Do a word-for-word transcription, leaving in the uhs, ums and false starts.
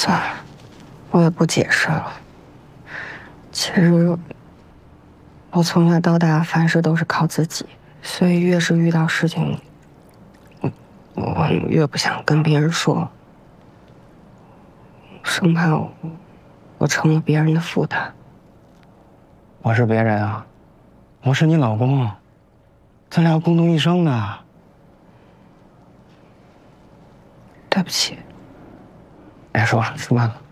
算了，我也不解释了。其实，我从小到大凡事都是靠自己，所以越是遇到事情，我我越不想跟别人说，生怕我我成了别人的负担。 我是别人啊，我是你老公，咱俩要共度一生的。 对不起。 别说了，吃饭了。